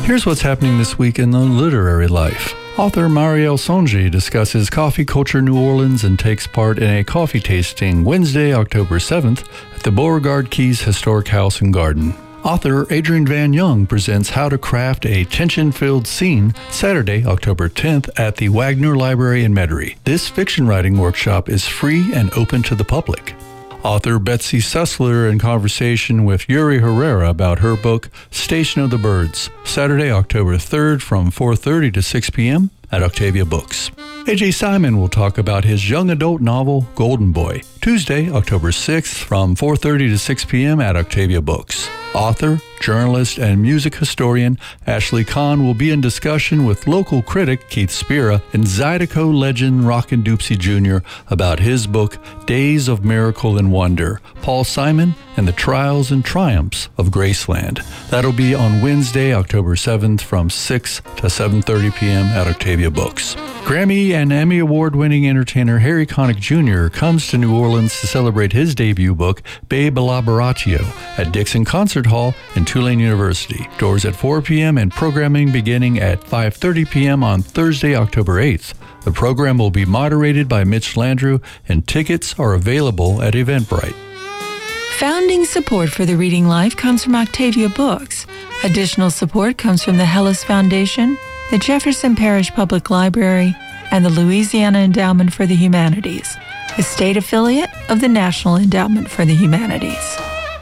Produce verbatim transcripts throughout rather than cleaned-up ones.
Here's what's happening this week in the literary life. Author Marielle Sonji discusses coffee culture New Orleans and takes part in a coffee tasting Wednesday, October seventh at the Beauregard Keys Historic House and Garden. Author Adrienne Van Young presents How to Craft a Tension-Filled Scene Saturday, October tenth at the Wagner Library in Metairie. This fiction writing workshop is free and open to the public. Author Betsy Sussler in conversation with Yuri Herrera about her book, Station of the Birds, Saturday, October third from four thirty to six p.m. at Octavia Books. A J Simon will talk about his young adult novel, Golden Boy, Tuesday, October sixth from four thirty to six p.m. at Octavia Books. Author, journalist, and music historian Ashley Kahn will be in discussion with local critic Keith Spira and Zydeco legend Rockin' Doopsie Junior about his book, Days of Miracle and Wonder, Paul Simon and the Trials and Triumphs of Graceland. That'll be on Wednesday, October seventh from six to seven thirty p.m. at Octavia Books. Grammy and Emmy Award-winning entertainer Harry Connick Junior comes to New Orleans to celebrate his debut book, Babe Elaboratio, at Dixon Concert Hall in Tulane University. Doors at four p.m. and programming beginning at five thirty p.m. on Thursday, October eighth. The program will be moderated by Mitch Landrieu, and tickets are available at Eventbrite. Founding support for the Reading Life comes from Octavia Books. Additional support comes from the Hellis Foundation, the Jefferson Parish Public Library, and the Louisiana Endowment for the Humanities, a state affiliate of the National Endowment for the Humanities.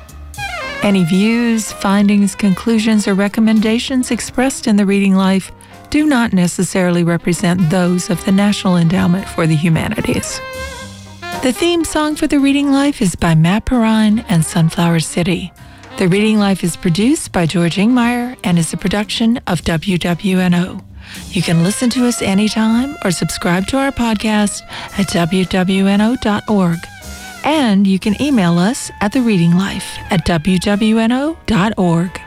Any views, findings, conclusions, or recommendations expressed in the Reading Life do not necessarily represent those of the National Endowment for the Humanities. The theme song for the Reading Life is by Matt Perrine and Sunflower City. The Reading Life is produced by George Ingmeyer and is a production of W W N O. You can listen to us anytime or subscribe to our podcast at W W N O dot org. And you can email us at the Reading Life at W W N O dot org.